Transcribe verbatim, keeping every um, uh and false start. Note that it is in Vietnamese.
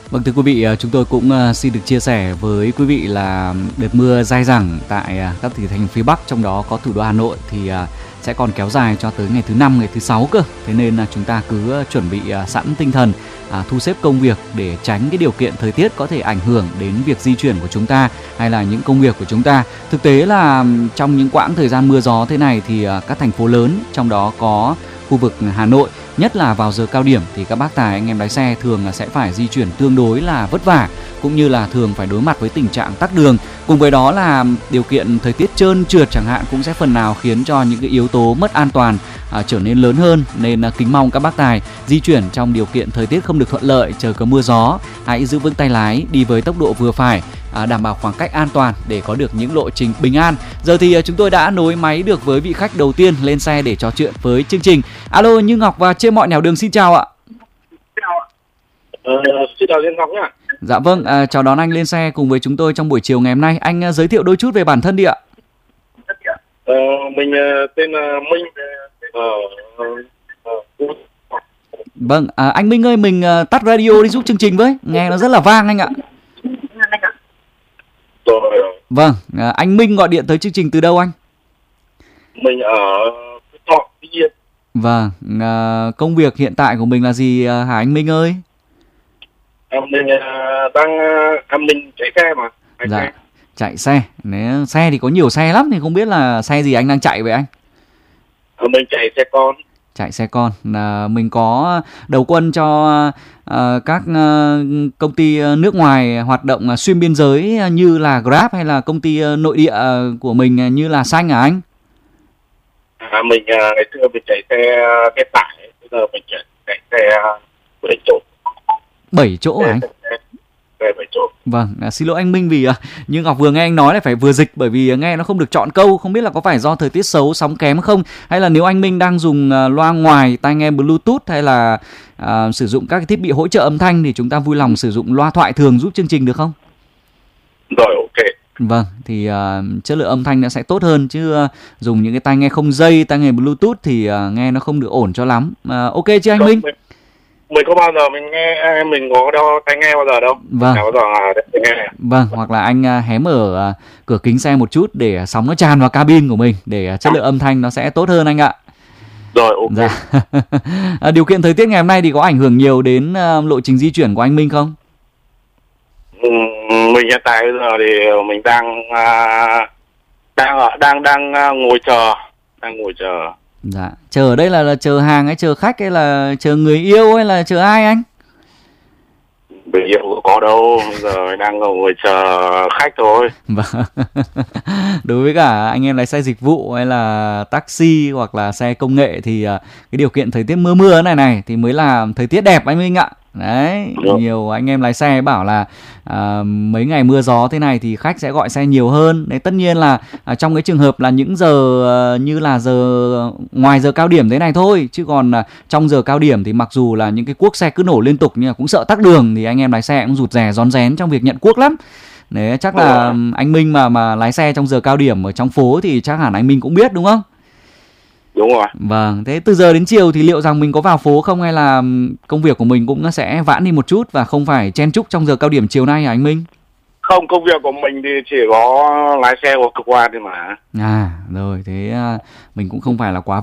Vâng, thưa quý vị, chúng tôi cũng xin được chia sẻ với quý vị là đợt mưa dai dẳng tại các tỉnh thành phía Bắc, trong đó có thủ đô Hà Nội thì sẽ còn kéo dài cho tới ngày thứ năm, ngày thứ sáu cơ. Thế nên là chúng ta cứ chuẩn bị sẵn tinh thần, à, thu xếp công việc để tránh cái điều kiện thời tiết có thể ảnh hưởng đến việc di chuyển của chúng ta hay là những công việc của chúng ta. Thực tế là trong những quãng thời gian mưa gió thế này thì các thành phố lớn, trong đó có khu vực Hà Nội, nhất là vào giờ cao điểm thì các bác tài anh em lái xe thường là sẽ phải di chuyển tương đối là vất vả, cũng như là thường phải đối mặt với tình trạng tắc đường. Cùng với đó là điều kiện thời tiết trơn trượt chẳng hạn cũng sẽ phần nào khiến cho những cái yếu tố mất an toàn à, trở nên lớn hơn. Nên à, kính mong các bác tài di chuyển trong điều kiện thời tiết không được thuận lợi, trời có mưa gió, hãy giữ vững tay lái, đi với tốc độ vừa phải, à, đảm bảo khoảng cách an toàn để có được những lộ trình bình an. Giờ thì à, chúng tôi đã nối máy được với vị khách đầu tiên lên xe để trò chuyện với chương trình. Alo, Như Ngọc và trên mọi nẻo đường xin chào ạ. Ờ, xin chào Liên Ngọc nhá. Dạ vâng, à, chào đón anh lên xe cùng với chúng tôi trong buổi chiều ngày hôm nay. Anh à, giới thiệu đôi chút về bản thân đi ạ. Ờ, mình uh, tên là Minh. Ờ, uh, uh, Vâng, à, anh Minh ơi, mình à, tắt radio đi giúp chương trình với, nghe nó rất là vang anh ạ. Rồi. Vâng, à, anh Minh gọi điện tới chương trình từ đâu anh? Mình ở Phú Thọ, Tuy Nhiên. Vâng, à, công việc hiện tại của mình là gì à, hả anh Minh ơi? À, mình uh, đang à, mình chạy xe mà. Chạy Dạ, xe. chạy xe. Nếu xe thì có nhiều xe lắm thì không biết là xe gì anh đang chạy vậy anh? À, mình chạy xe con. Chạy xe con. À, mình có đầu quân cho à, các à, công ty nước ngoài hoạt động à, xuyên biên giới như là Grab hay là công ty nội địa của mình như là Xanh hả anh? À, mình uh, ngày xưa mình chạy xe xe tải, bây giờ mình chạy, chạy xe bảy chỗ. bảy chỗ hả anh? Xe bảy chỗ. Vâng, à, xin lỗi anh Minh vì uh, như Ngọc vừa nghe anh nói là phải vừa dịch, bởi vì nghe nó không được chọn câu, không biết là có phải do thời tiết xấu, sóng kém không, hay là nếu anh Minh đang dùng uh, loa ngoài, tai nghe Bluetooth hay là uh, sử dụng các cái thiết bị hỗ trợ âm thanh thì chúng ta vui lòng sử dụng loa thoại thường giúp chương trình được không? Rồi, ok. Vâng, thì uh, chất lượng âm thanh nó sẽ tốt hơn, chứ uh, dùng những cái tai nghe không dây, tai nghe Bluetooth thì uh, nghe nó không được ổn cho lắm. Uh, ok chứ anh Rồi, Minh? Mình, mình có bao giờ mình nghe mình có đo tai nghe bao giờ đâu. Vâng. Nào bao giờ là tai nghe. Vâng, hoặc là anh uh, hé mở uh, cửa kính xe một chút để sóng nó tràn vào cabin của mình để uh, chất lượng âm thanh nó sẽ tốt hơn anh ạ. Rồi, ok. Dạ. À, điều kiện thời tiết ngày hôm nay thì có ảnh hưởng nhiều đến uh, lộ trình di chuyển của anh Minh không? Ừ, mình hiện tại bây giờ thì mình đang uh, đang ở đang đang uh, ngồi chờ, đang ngồi chờ. Dạ. Chờ ở đây là, là chờ hàng hay chờ khách hay là chờ người yêu hay là chờ ai anh? Người yêu có đâu, bây giờ đang ngồi chờ khách thôi. Vâng. Đối với cả anh em lái xe dịch vụ hay là taxi hoặc là xe công nghệ thì uh, cái điều kiện thời tiết mưa mưa này này thì mới là thời tiết đẹp anh Minh ạ. Đấy, Được. Nhiều anh em lái xe bảo là à, mấy ngày mưa gió thế này thì khách sẽ gọi xe nhiều hơn. Đấy, tất nhiên là à, trong cái trường hợp là những giờ à, như là giờ ngoài giờ cao điểm thế này thôi, chứ còn à, trong giờ cao điểm thì mặc dù là những cái cuốc xe cứ nổ liên tục nhưng mà cũng sợ tắc đường, thì anh em lái xe cũng rụt rè rón rén trong việc nhận cuốc lắm. Đấy, chắc là Ừ. anh Minh mà mà lái xe trong giờ cao điểm ở trong phố thì chắc hẳn anh Minh cũng biết đúng không? Đúng rồi. Vâng, thế từ giờ đến chiều thì liệu rằng mình có vào phố không, hay là công việc của mình cũng sẽ vãn đi một chút và không phải chen chúc trong giờ cao điểm chiều nay hả anh Minh? Không, công việc của mình thì chỉ có lái xe của cơ quan thôi mà. À, rồi, thế mình cũng không phải là quá